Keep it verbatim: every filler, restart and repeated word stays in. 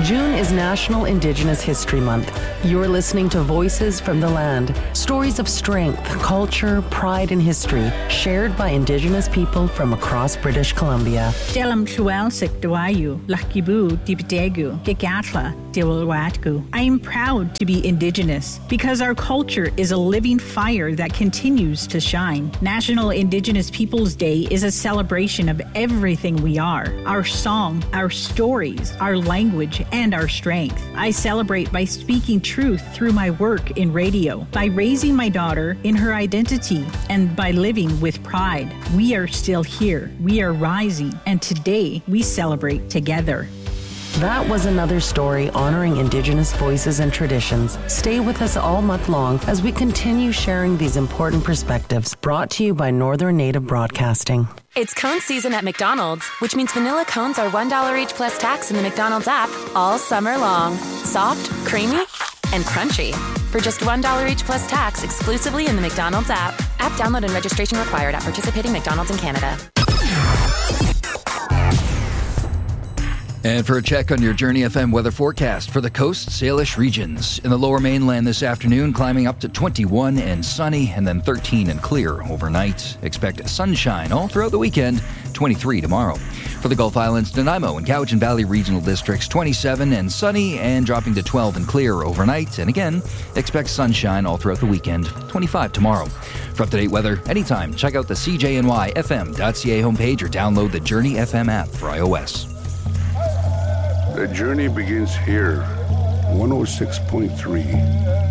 June is National Indigenous History Month. You're listening to Voices from the Land, stories of strength, culture, pride, and history shared by Indigenous people from across British Columbia. Delam Chuelsik Dwayu, Lakibu, Dibdegu, Gekatla, Diwalwatgu. I am proud to be Indigenous because our culture is a living fire that continues to shine. National Indigenous Peoples Day is a celebration of everything we are, our song, our stories, our language, and our strength. I celebrate by speaking truth through my work in radio, by raising my daughter in her identity, and by living with pride. We are still here. We are rising, and today we celebrate together. That was another story honoring Indigenous voices and traditions. Stay with us all month long as we continue sharing these important perspectives, brought to you by Northern Native Broadcasting. It's cone season at McDonald's, which means vanilla cones are one dollar each plus tax in the McDonald's app all summer long. Soft, creamy, and crunchy. For just one dollar each plus tax exclusively in the McDonald's app. App download and registration required at participating McDonald's in Canada. And for a check on your Journey F M weather forecast for the Coast Salish regions. In the lower mainland this afternoon, climbing up to twenty-one and sunny, and then thirteen and clear overnight. Expect sunshine all throughout the weekend, twenty-three tomorrow. For the Gulf Islands, Nanaimo and Cowichan Valley regional districts, twenty-seven and sunny, and dropping to twelve and clear overnight. And again, expect sunshine all throughout the weekend, twenty-five tomorrow. For up-to-date weather anytime, check out the C J N Y F M dot C A homepage or download the Journey F M app for iOS. The journey begins here, one oh six point three